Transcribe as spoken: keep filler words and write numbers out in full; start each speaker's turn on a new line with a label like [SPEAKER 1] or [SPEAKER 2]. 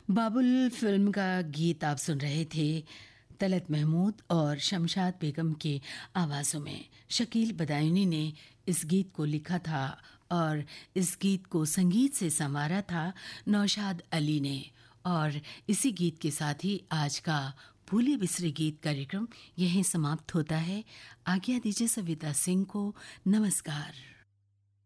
[SPEAKER 1] बाबुल film का गीत आप सुन रहे थे तलत महमूद और शमशाद बेगम के आवाज़ों में। शकील बदायूनी ने इस गीत को लिखा था और इस गीत को संगीत से संवारा था नौशाद अली ने। और इसी गीत के साथ ही आज का भूले बिसरे गीत कार्यक्रम यहीं समाप्त होता है। आज्ञा दीजिए सविता सिंह को। नमस्कार।